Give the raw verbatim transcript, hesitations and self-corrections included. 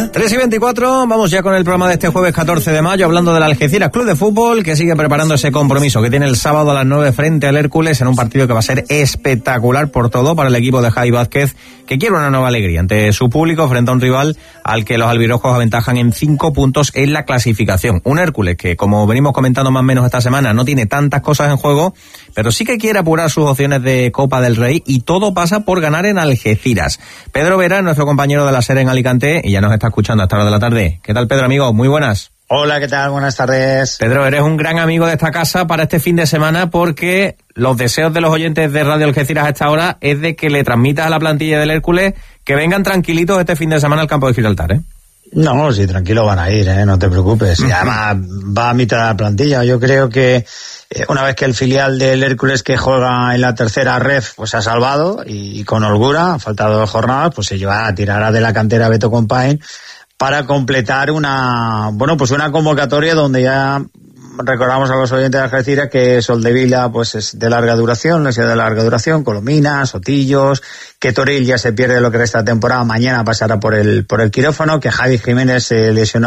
tres y veinticuatro, vamos ya con el programa de este jueves catorce de mayo, hablando del Algeciras Club de Fútbol, que sigue preparando ese compromiso que tiene el sábado a las nueve frente al Hércules, en un partido que va a ser espectacular por todo para el equipo de Javi Vázquez, que quiere una nueva alegría ante su público frente a un rival al que los albirrojos aventajan en cinco puntos en la clasificación. Un Hércules que, como venimos comentando más o menos esta semana, no tiene tantas cosas en juego, pero sí que quiere apurar sus opciones de Copa del Rey, y todo pasa por ganar en Algeciras. Pedro Vera, nuestro compañero de la SER en Alicante, y ya nos está escuchando a esta hora de la tarde. ¿Qué tal, Pedro, amigo? Muy buenas. Hola, ¿qué tal? Buenas tardes. Pedro, eres un gran amigo de esta casa para este fin de semana, porque los deseos de los oyentes de Radio Algeciras a esta hora es de que le transmitas a la plantilla del Hércules que vengan tranquilitos este fin de semana al campo de Gibraltar, ¿eh? No, sí, tranquilo van a ir, ¿eh? No te preocupes. Y además va a mitad de la plantilla. Yo creo que eh, una vez que el filial del Hércules, que juega en la tercera ref, pues ha salvado y, y con holgura, ha faltado dos jornadas, pues se lleva a tirar de la cantera Beto Compain para completar una, bueno, pues una convocatoria donde ya recordamos a los oyentes de Algeciras que Soldevila pues es de larga duración, lesión de larga duración, Colomina, Sotillos, que Toril ya se pierde lo que resta de temporada, mañana pasará por el por el quirófano, que Javi Jiménez se lesionó